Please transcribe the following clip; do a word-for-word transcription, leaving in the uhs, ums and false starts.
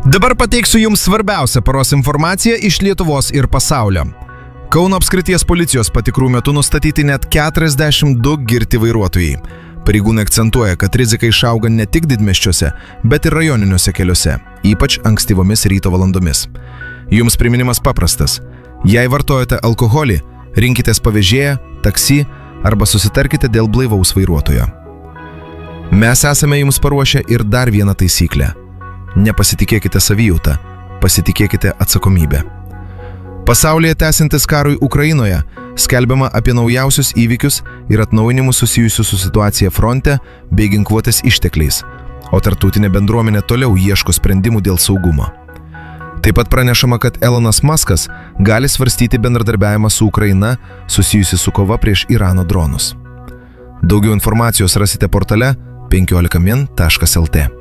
Dabar pateiksiu jums svarbiausią paros informaciją iš Lietuvos ir pasaulio. Kauno apskrities policijos patikrų metu nustatyti net keturiasdešimt du girti vairuotojai. Pareigūnai akcentuoja, kad rizika išauga ne tik didmiesčiuose, bet ir rajoniniuose keliuose, ypač ankstyvomis ryto valandomis. Jums priminimas paprastas. Jei vartojate alkoholį, rinkitės pavėžėją, taksi arba susitarkite dėl blaivaus vairuotojo. Mes esame jums paruošę ir dar vieną taisyklę. Nepasitikėkite savijautą, pasitikėkite atsakomybę. Pasaulyje tęsiantis karui Ukrainoje skelbiama apie naujausius įvykius ir atnaujinimus susijusius su situacija fronte bei ginkluotės ištekliais, o tarptautinė bendruomenė toliau ieško sprendimų dėl saugumo. Taip pat pranešama, kad Elonas Muskas gali svarstyti bendradarbiavimą su Ukraina susijusi su kova prieš Irano dronus. Daugiau informacijos rasite portale penkiolika min taškas lt.